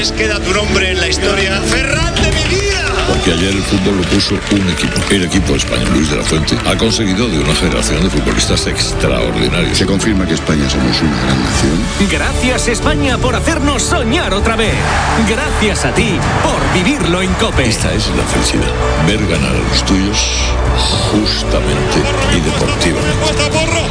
Queda tu nombre en la historia. ¡Ferran de mi vida! Porque ayer el fútbol lo puso un equipo. El equipo español. Luis de la Fuente ha conseguido de una generación de futbolistas extraordinarios. Se confirma que España somos una gran nación. Gracias, España, por hacernos soñar otra vez. Gracias a ti por vivirlo en COPE. Esta es la felicidad. Ver ganar a los tuyos justamente y deportivamente.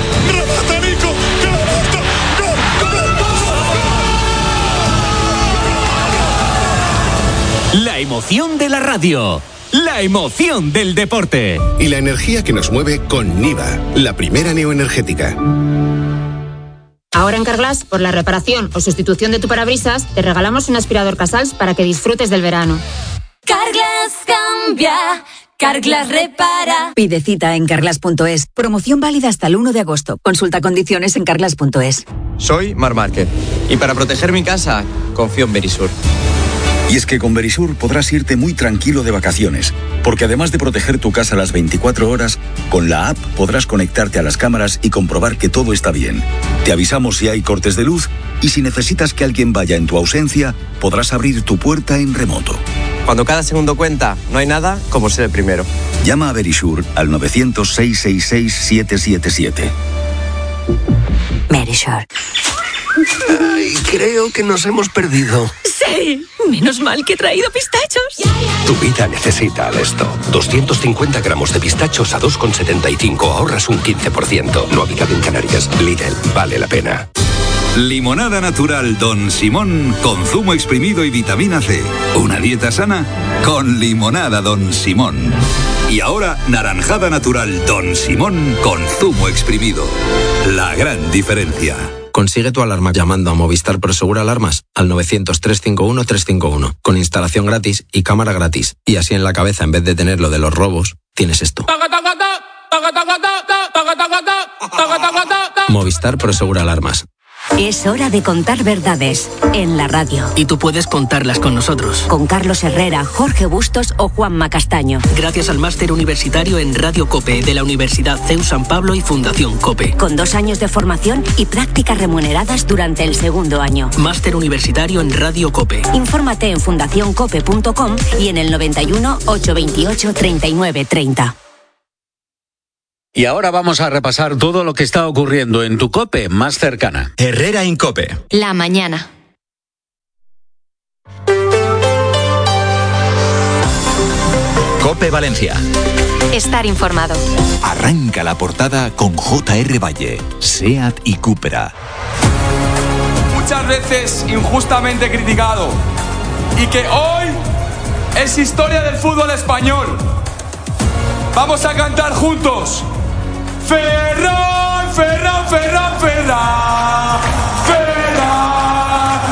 La emoción de la radio. La emoción del deporte. Y la energía que nos mueve con Niva, la primera neoenergética. Ahora en Carglass, por la reparación o sustitución de tu parabrisas, te regalamos un aspirador Casals para que disfrutes del verano. Carglass cambia, Carglass repara. Pide cita en carglass.es. Promoción válida hasta el 1 de agosto. Consulta condiciones en carglass.es. Soy Marc Márquez y para proteger mi casa, confío en Verisur. Y es que con Verisur podrás irte muy tranquilo de vacaciones, porque además de proteger tu casa las 24 horas, con la app podrás conectarte a las cámaras y comprobar que todo está bien. Te avisamos si hay cortes de luz y si necesitas que alguien vaya en tu ausencia, podrás abrir tu puerta en remoto. Cuando cada segundo cuenta, no hay nada como ser el primero. Llama a Verisur al 900-666-777. Verisur. Ay, creo que nos hemos perdido. Sí, menos mal que he traído pistachos. Tu vida necesita esto. 250 gramos de pistachos a 2,75. Ahorras un 15%. No habitado en Canarias. Lidl, vale la pena. Limonada natural Don Simón con zumo exprimido y vitamina C. Una dieta sana con limonada Don Simón. Y ahora naranjada natural Don Simón con zumo exprimido. La gran diferencia. Consigue tu alarma llamando a Movistar Prosegur Alarmas al 900-351-351 con instalación gratis y cámara gratis. Y así en la cabeza, en vez de tener lo de los robos, tienes esto. Movistar Prosegur Alarmas. Es hora de contar verdades en la radio. Y tú puedes contarlas con nosotros. Con Carlos Herrera, Jorge Bustos o Juanma Castaño. Gracias al máster universitario en Radio COPE de la Universidad CEU San Pablo y Fundación COPE. Con 2 años de formación y prácticas remuneradas durante el segundo año. Máster universitario en Radio COPE. Infórmate en fundacioncope.com y en el 91 828 39 30. Y ahora vamos a repasar todo lo que está ocurriendo en tu COPE más cercana. Herrera en COPE. La mañana. COPE Valencia. Estar informado. Arranca la portada con J.R. Valle, SEAT y Cupra. Muchas veces injustamente criticado y que hoy es historia del fútbol español. Vamos a cantar juntos. Ferran, Ferran, Ferran, Ferran, Ferran,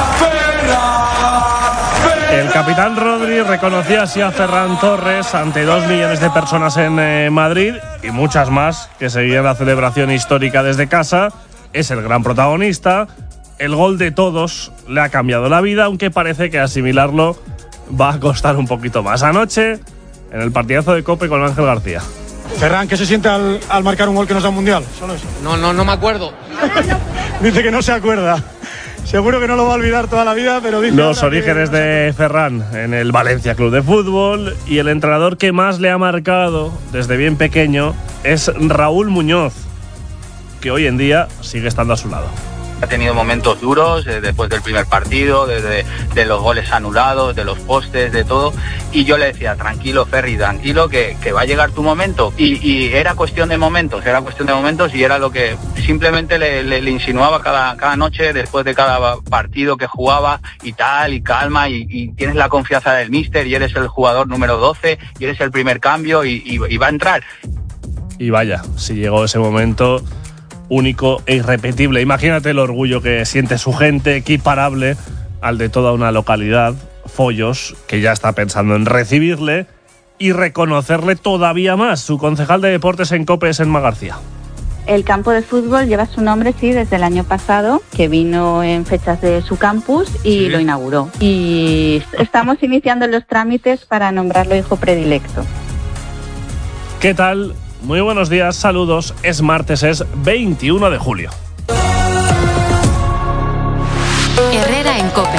Ferran. El capitán Rodri reconocía así a Ferran Torres ante 2 millones de personas en Madrid y muchas más que seguían la celebración histórica desde casa. Es el gran protagonista. El gol de todos le ha cambiado la vida, aunque parece que asimilarlo va a costar un poquito más. Anoche, en el partidazo de COPE con Ángel García. Ferran, ¿qué se siente al marcar un gol que nos da un mundial? Solo eso. No me acuerdo. Dice que no se acuerda. Seguro que no lo va a olvidar toda la vida, pero dice... Los orígenes de Ferran en el Valencia Club de Fútbol, y el entrenador que más le ha marcado desde bien pequeño es Raúl Muñoz, que hoy en día sigue estando a su lado. Ha tenido momentos duros después del primer partido, de los goles anulados, de los postes, de todo. Y yo le decía, tranquilo, Ferri, tranquilo, que va a llegar tu momento. Y era cuestión de momentos, y era lo que simplemente le insinuaba cada noche, después de cada partido que jugaba y tal, y calma, y tienes la confianza del míster, y eres el jugador número 12, y eres el primer cambio, y va a entrar. Y vaya, si llegó ese momento... único e irrepetible. Imagínate el orgullo que siente su gente, equiparable al de toda una localidad, Follos, que ya está pensando en recibirle y reconocerle todavía más. Su concejal de deportes en COPE es Emma García. El campo de fútbol lleva su nombre, sí, desde el año pasado, que vino en fechas de su campus y lo inauguró. Y estamos iniciando los trámites para nombrarlo hijo predilecto. ¿Qué tal? Muy buenos días, saludos. Es martes, es 21 de julio. Herrera en COPE. Valencia.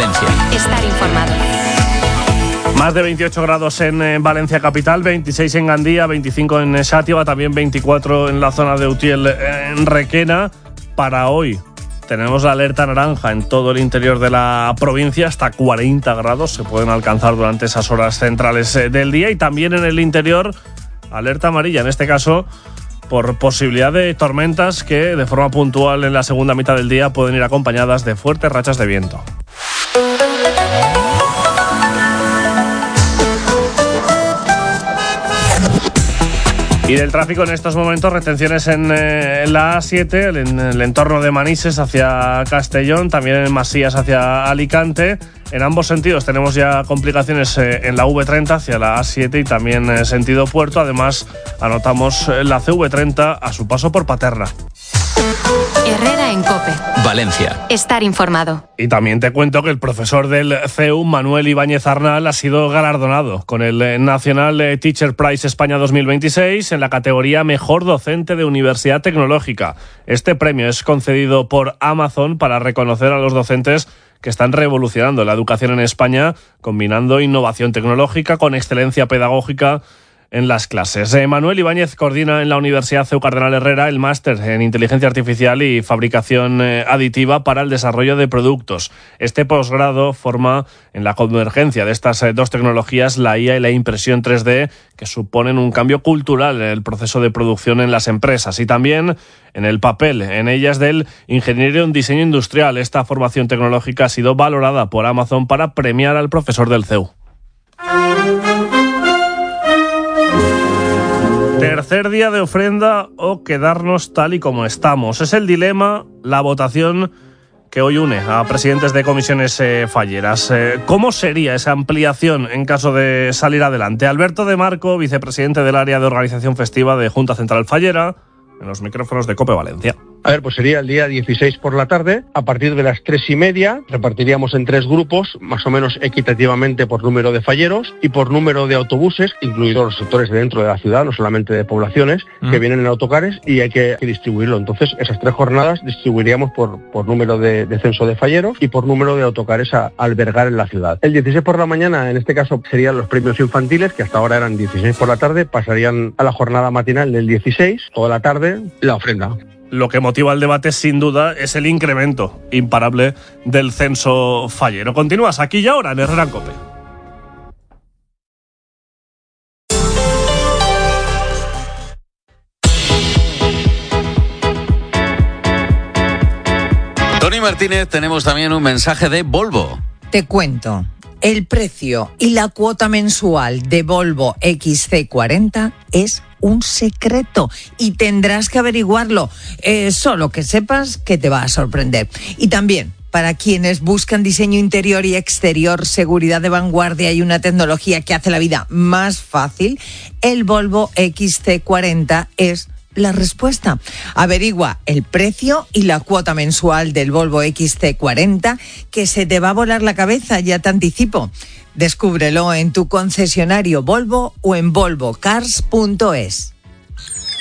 Valencia. Estar informado. Más de 28 grados en Valencia capital, 26 en Gandía, 25 en Xàtiva, también 24 en la zona de Utiel, en Requena. Para hoy tenemos la alerta naranja en todo el interior de la provincia, hasta 40 grados se pueden alcanzar durante esas horas centrales del día, y también en el interior alerta amarilla, en este caso por posibilidad de tormentas que de forma puntual en la segunda mitad del día pueden ir acompañadas de fuertes rachas de viento. Y del tráfico en estos momentos, retenciones en la A7, en el entorno de Manises hacia Castellón, también en Masías hacia Alicante. En ambos sentidos tenemos ya complicaciones en la V30 hacia la A7 y también sentido puerto. Además, anotamos la CV30 a su paso por Paterna. Herrera en COPE. Valencia. Estar informado. Y también te cuento que el profesor del CEU, Manuel Ibáñez Arnal, ha sido galardonado con el National Teacher Prize España 2026 en la categoría Mejor Docente de Universidad Tecnológica. Este premio es concedido por Amazon para reconocer a los docentes que están revolucionando la educación en España, combinando innovación tecnológica con excelencia pedagógica en las clases. Manuel Ibáñez coordina en la Universidad CEU Cardenal Herrera el máster en Inteligencia Artificial y Fabricación Aditiva para el desarrollo de productos. Este posgrado forma en la convergencia de estas dos tecnologías, la IA y la impresión 3D, que suponen un cambio cultural en el proceso de producción en las empresas y también en el papel, en ellas, del ingeniero en diseño industrial. Esta formación tecnológica ha sido valorada por Amazon para premiar al profesor del CEU. Tercer día de ofrenda o quedarnos tal y como estamos. Es el dilema, la votación que hoy une a presidentes de comisiones falleras. ¿Cómo sería esa ampliación en caso de salir adelante? Alberto de Marco, vicepresidente del área de organización festiva de Junta Central Fallera, en los micrófonos de COPE Valencia. A ver, pues sería el día 16 por la tarde, a partir de las 3:30, repartiríamos en 3 grupos, más o menos equitativamente por número de falleros y por número de autobuses, incluidos los sectores de dentro de la ciudad, no solamente de poblaciones, que vienen en autocares, y hay que distribuirlo. Entonces, esas 3 jornadas distribuiríamos por número de censo de falleros y por número de autocares a albergar en la ciudad. El 16 por la mañana, en este caso, serían los premios infantiles, que hasta ahora eran 16 por la tarde, pasarían a la jornada matinal del 16, toda la tarde, la ofrenda. Lo que motiva el debate, sin duda, es el incremento imparable del censo fallero. Continúas aquí y ahora en Herrera en COPE. Tony Martínez, tenemos también un mensaje de Volvo. Te cuento. El precio y la cuota mensual de Volvo XC40 es un secreto y tendrás que averiguarlo. Solo que sepas que te va a sorprender. Y también, para quienes buscan diseño interior y exterior, seguridad de vanguardia y una tecnología que hace la vida más fácil, el Volvo XC40 es la respuesta. Averigua el precio y la cuota mensual del Volvo XC40, que se te va a volar la cabeza, ya te anticipo. Descúbrelo en tu concesionario Volvo o en volvocars.es.